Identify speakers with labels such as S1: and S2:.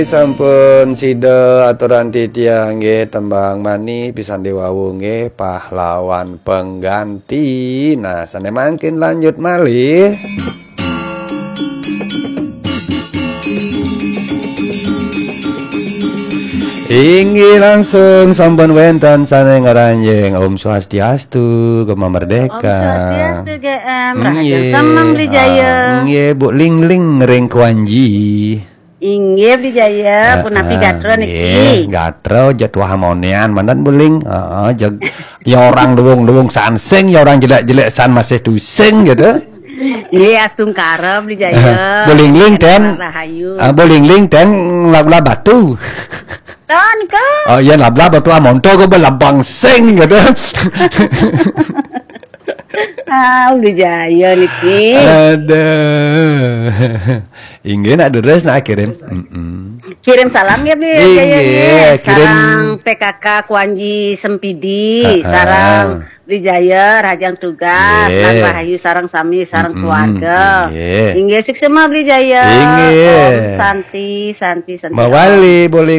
S1: Sampun sida aturan titiang nggih tembang mani pisan diwawu nggih pahlawan pengganti. Nah, sane mangkin lanjut malih. Inggih langsung sampun wonten sane ngaranjing Om Swastiastu, Gema Merdeka.
S2: Om Swastiastu GM, Rahayu Samang Brijaya.
S1: Nggih, Bu Ling Ling ring Kwanji.
S2: Inggih Brijaya, punapi gatro niki.
S1: Gatro jadwal harmonian mandan beling. Jag ya orang luwung-luwung sansing, ya orang jelek-jelek san masih tusing gitu.
S2: Iya atung karep Brijaya.
S1: Bolingling dan bolingling dan labla batu.
S2: Ton ka.
S1: Oh iya labla batu amonto ko belabang sing gitu.
S2: Brijaya niki.
S1: Aduh. Inggih nak deres nak kirim.
S2: Kirim salam ya Brijaya.
S1: Kirim
S2: sarang PKK Kwanji Sempidi, sarang Brijaya Rajang Tugas, dan Rahayu sarang sami sarang keluarga. Inggih siksema Brijaya.
S1: Inggih.
S2: Santi.
S1: Mawali boleh